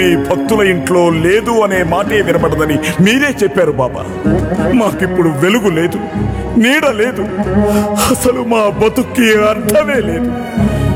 మీ భక్తుల ఇంట్లో లేదు అనే మాటే వినబడదని మీరే చెప్పారు బాబా. మాకిప్పుడు వెలుగు లేదు, నీడ లేదు, అసలు మా బతుక్కి అర్థమే లేదు.